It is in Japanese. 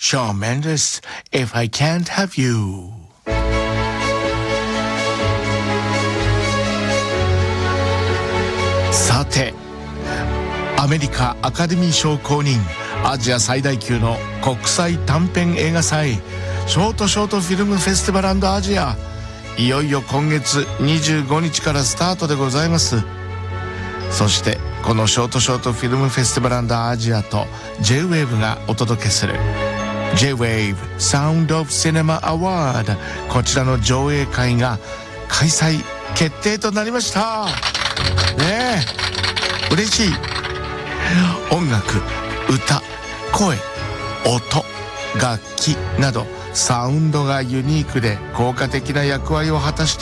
Shawn Mendes, If I Can't Have You。さて、アメリカアカデミー賞公認、アジア最大級の国際短編映画祭、ショートフィルムフェスティバル&アジア、いよいよ今月25日からスタートでございます。そしてこのショートフィルムフェスティバル&アジアと J-WAVE がお届けする J-WAVE Sound of Cinema Award、 こちらの上映会が開催決定となりましたね。え嬉しい。音楽、歌、声、音、楽器などサウンドがユニークで効果的な役割を果たして